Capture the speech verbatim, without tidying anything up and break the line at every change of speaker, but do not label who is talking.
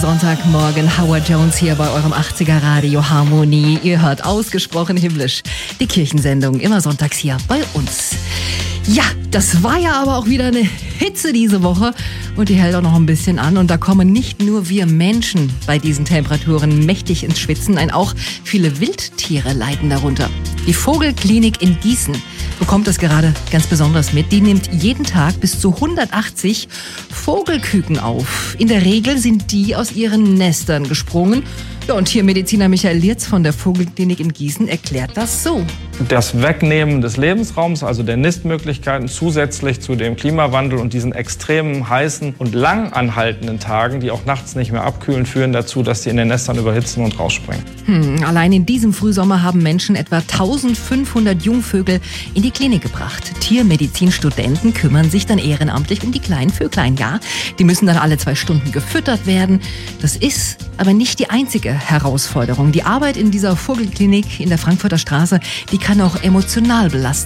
Sonntagmorgen, Howard Jones hier bei eurem achtziger Radio Harmonie. Ihr hört ausgesprochen himmlisch die Kirchensendung, immer sonntags hier bei uns. Ja, das war ja aber auch wieder eine Hitze diese Woche und die hält auch noch ein bisschen an. Und da kommen nicht nur wir Menschen bei diesen Temperaturen mächtig ins Schwitzen, nein, auch viele Wildtiere leiden darunter. Die Vogelklinik in Gießen bekommt das gerade ganz besonders mit. Die nimmt jeden Tag bis zu hundertachtzig Vogelküken auf. In der Regel sind die aus ihren Nestern gesprungen. Ja, und Tiermediziner Michael Lierz von der Vogelklinik in Gießen erklärt das so.
Das Wegnehmen des Lebensraums, also der Nistmöglichkeiten, zusätzlich zu dem Klimawandel und diesen extremen heißen und lang anhaltenden Tagen, die auch nachts nicht mehr abkühlen, führen dazu, dass die in den Nestern überhitzen und rausspringen.
Hm, allein in diesem Frühsommer haben Menschen etwa eintausendfünfhundert Jungvögel in die Klinik gebracht. Tiermedizinstudenten kümmern sich dann ehrenamtlich um die kleinen Vöglein. Ja, die müssen dann alle zwei Stunden gefüttert werden. Das ist aber nicht die einzige Herausforderung. Die Arbeit in dieser Vogelklinik in der Frankfurter Straße, die kann auch emotional belasten.